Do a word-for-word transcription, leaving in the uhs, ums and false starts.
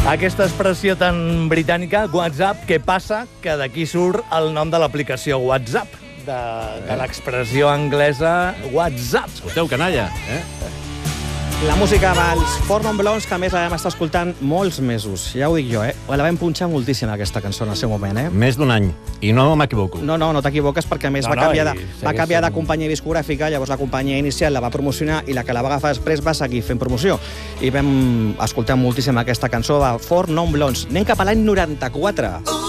Aquesta expressió tan britànica, WhatsApp, què passa? Que d'aquí surt el nom de l'aplicació WhatsApp, de, de l'expressió anglesa WhatsApp. Escolteu, canalla, eh? La música dels Four Non Blondes, que a més la vam estar escoltant molts mesos, ja ho dic jo, eh? La vam punxar moltíssim, aquesta cançó, en el seu moment, eh? Més d'un any. I no m'equivoco. No, no, no t'equivoques, perquè a més No, va no, canviar, i de, segueix va canviar de sent- companyia discogràfica, llavors la companyia inicial la va promocionar i la que la va agafar després va seguir fent promoció. I vam escoltar moltíssim aquesta cançó de Four Non Blondes. Anem cap a l'any noranta-quatre.